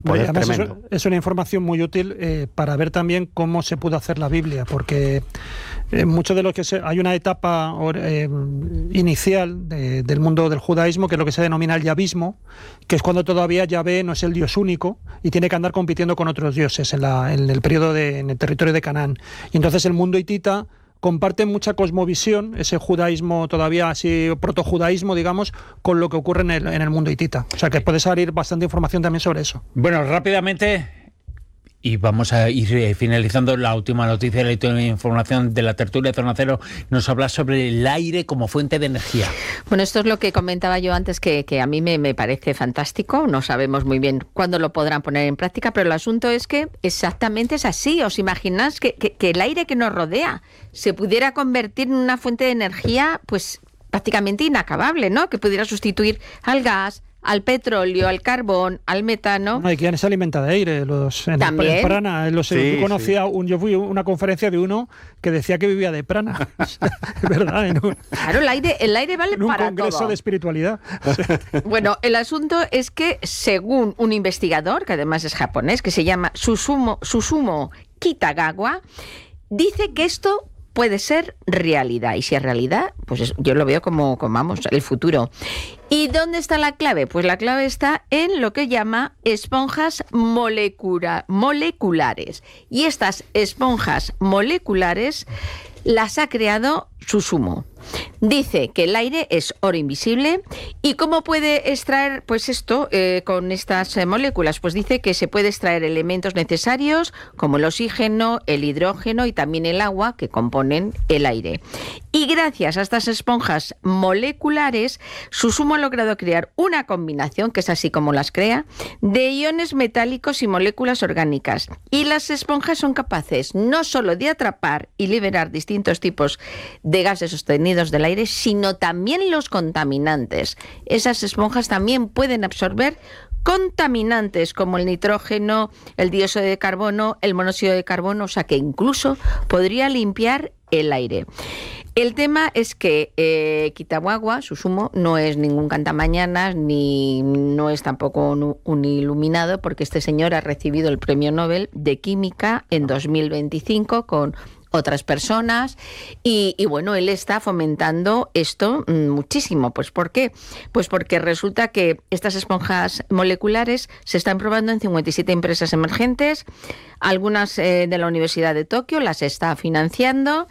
poder Además, tremendo. es una información muy útil para ver también cómo se pudo hacer la Biblia, porque mucho de lo que hay una etapa inicial del mundo del judaísmo, que es lo que se denomina el yavismo, que es cuando todavía Yahvé no es el Dios único y tiene que andar compitiendo con otros dioses en el periodo en el territorio de Canaán. Y entonces el mundo hitita comparte mucha cosmovisión, ese judaísmo todavía así, protojudaísmo, digamos, con lo que ocurre en el mundo hitita. O sea que puede salir bastante información también sobre eso. Bueno, rápidamente, y vamos a ir finalizando, la última noticia, la última información de la tertulia de Zona Cero, nos habla sobre el aire como fuente de energía. Bueno, esto es lo que comentaba yo antes, que a mí me parece fantástico. No sabemos muy bien cuándo lo podrán poner en práctica, pero el asunto es que exactamente es así. ¿Os imagináis que el aire que nos rodea se pudiera convertir en una fuente de energía pues prácticamente inacabable, ¿no? Que pudiera sustituir al gas, al petróleo, al carbón, al metano. Hay quien se alimenta de aire. ¿También? En prana. Yo fui a una conferencia de uno que decía que vivía de prana. Es verdad. Claro, el aire vale en un para congreso todo. de espiritualidad. Bueno, el asunto es que, según un investigador, que además es japonés, que se llama Susumu Kitagawa, dice que esto puede ser realidad. Y si es realidad, pues yo lo veo como vamos, el futuro. ¿Y dónde está la clave? Pues la clave está en lo que llama esponjas moleculares. Y estas esponjas moleculares las ha creado Susumu. Dice que el aire es oro invisible. ¿Y cómo puede extraer pues esto con estas moléculas? Pues dice que se puede extraer elementos necesarios como el oxígeno, el hidrógeno y también el agua que componen el aire. Y gracias a estas esponjas moleculares, Susumu ha logrado crear una combinación, que es así como las crea, de iones metálicos y moléculas orgánicas. Y las esponjas son capaces no solo de atrapar y liberar distintos tipos de gases sostenidos del aire, sino también los contaminantes. Esas esponjas también pueden absorber contaminantes como el nitrógeno, el dióxido de carbono, el monóxido de carbono, o sea que incluso podría limpiar el aire. El tema es que Kitagawa, Susumu, no es ningún cantamañanas ni no es tampoco un iluminado, porque este señor ha recibido el Premio Nobel de Química en 2025 con otras personas y bueno, él está fomentando esto muchísimo. Pues ¿por qué? Pues porque resulta que estas esponjas moleculares se están probando en 57 empresas emergentes, algunas de la Universidad de Tokio las está financiando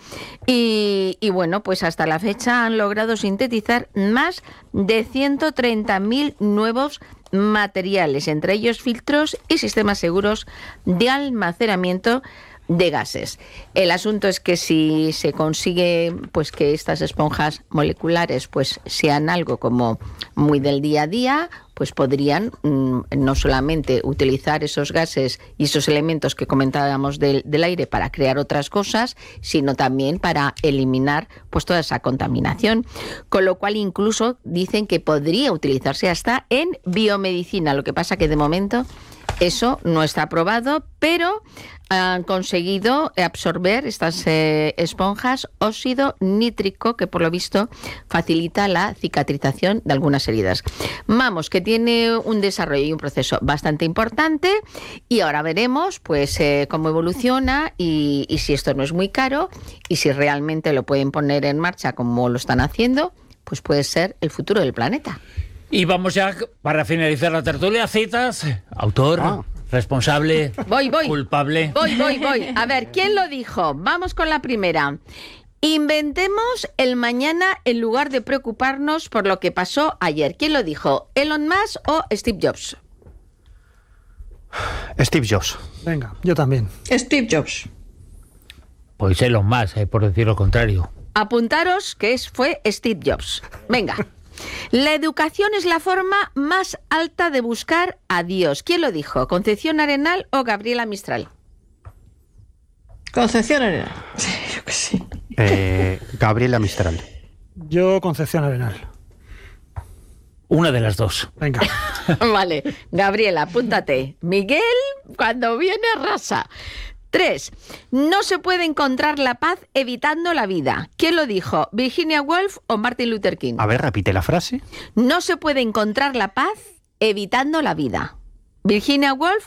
y bueno, pues hasta la fecha han logrado sintetizar más de 130.000 nuevos materiales, entre ellos filtros y sistemas seguros de almacenamiento de gases. El asunto es que si se consigue pues que estas esponjas moleculares pues sean algo como muy del día a día, pues podrían no solamente utilizar esos gases y esos elementos que comentábamos del aire para crear otras cosas, sino también para eliminar pues toda esa contaminación. Con lo cual incluso dicen que podría utilizarse hasta en biomedicina. Lo que pasa que de momento eso no está aprobado, pero han conseguido absorber estas esponjas óxido nítrico, que por lo visto facilita la cicatrización de algunas heridas. Vamos, que tiene un desarrollo y un proceso bastante importante y ahora veremos pues cómo evoluciona y si esto no es muy caro y si realmente lo pueden poner en marcha como lo están haciendo, pues puede ser el futuro del planeta. Y vamos ya, para finalizar la tertulia, citas. Autor, responsable, voy. culpable. Voy. A ver, ¿quién lo dijo? Vamos con la primera. Inventemos el mañana en lugar de preocuparnos por lo que pasó ayer. ¿Quién lo dijo? ¿Elon Musk o Steve Jobs? Steve Jobs. Venga, yo también. Steve Jobs. Pues Elon Musk, por decir lo contrario. Apuntaros que fue Steve Jobs. Venga. La educación es la forma más alta de buscar a Dios. ¿Quién lo dijo? ¿Concepción Arenal o Gabriela Mistral? Concepción Arenal. Yo que sí. Gabriela Mistral. Yo, Concepción Arenal. Una de las dos. Venga. Vale, Gabriela, apúntate. Miguel, cuando viene arrasa. 3. No se puede encontrar la paz evitando la vida. ¿Quién lo dijo? ¿Virginia Woolf o Martin Luther King? A ver, repite la frase. No se puede encontrar la paz evitando la vida. ¿Virginia Woolf